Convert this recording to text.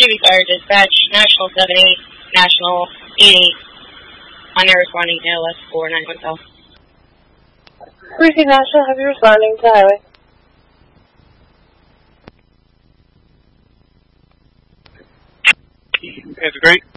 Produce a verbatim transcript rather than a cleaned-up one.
Navy Fire Dispatch, National seven eight, National eight eight, on air responding to L S four nine one cell. Briefing National, have you responding to highway? That's great.